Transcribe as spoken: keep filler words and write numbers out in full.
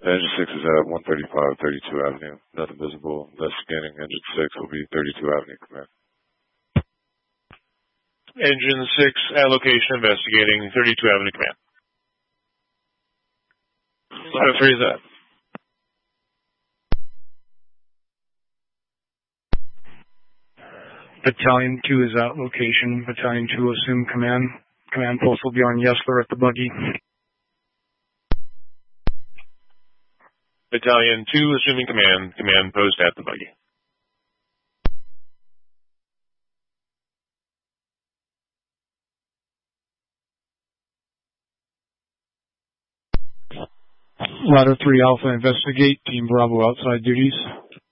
Engine six is at one thirty-five, thirty-two Avenue. Nothing visible. Investigating Engine six will be thirty-two Avenue, command. Engine six at location investigating thirty-two Avenue, command. How three is that? Battalion two is at location. Battalion two assume command. Command post will be on Yesler at the buggy. Battalion two assuming command. Command post at the buggy. Ladder three Alpha investigate. Team Bravo outside duties.